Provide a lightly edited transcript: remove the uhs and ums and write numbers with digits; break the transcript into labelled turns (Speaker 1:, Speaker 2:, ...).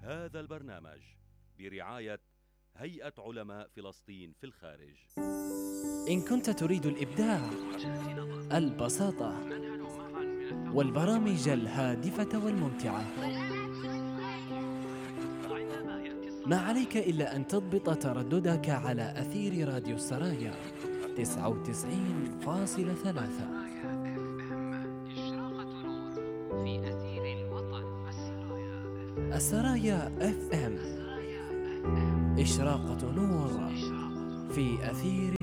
Speaker 1: هذا البرنامج برعاية هيئة علماء فلسطين في الخارج.
Speaker 2: إن كنت تريد الإبداع، البساطة والبرامج الهادفة والممتعة، ما عليك إلا أن تضبط ترددك على أثير راديو السرايا 99.3. السرايا FM، إشراقة نور في أثير